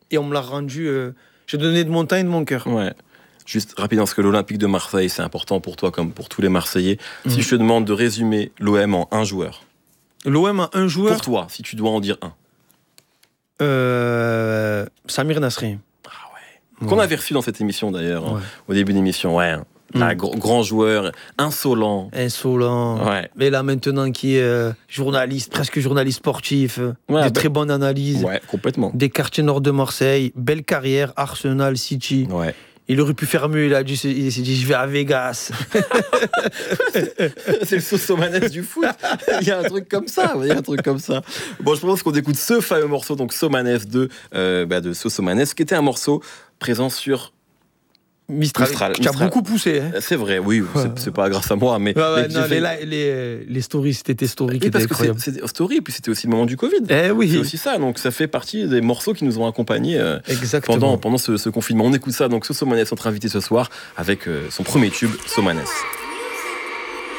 et on me l'a rendu. J'ai donné de mon temps et de mon cœur. Ouais. Juste rapidement, parce que l'Olympique de Marseille, c'est important pour toi comme pour tous les Marseillais. Si je te demande de résumer l'OM en un joueur. L'OM a un joueur. Pour toi, si tu dois en dire un. Samir Nasri. Ah ouais. Qu'on avait reçu dans cette émission d'ailleurs, Ouais. au début de l'émission. Ouais. Grand joueur, insolent. Ouais. Mais là maintenant qui est journaliste, presque journaliste sportif, très bonnes analyses. Ouais, complètement. Des quartiers nord de Marseille, belle carrière, Arsenal, City. Ouais. Il aurait pu faire mieux, il s'est dit je vais à Vegas. C'est le Sosomanes du foot. Il y a un truc comme ça. Bon, je propose qu'on écoute ce fameux morceau, donc Somanes de Sosomanes, qui était un morceau présent sur Mistral. Qui a beaucoup poussé. Hein. C'est vrai, oui, c'est pas grâce à moi, mais... les stories, c'était tes stories qui étaient incroyables. C'était story, et puis c'était aussi le moment du Covid. Oui. C'est aussi ça, donc ça fait partie des morceaux qui nous ont accompagnés pendant ce confinement. On écoute ça, donc Sosomanes, notre invité ce soir, avec son premier tube, Somanes.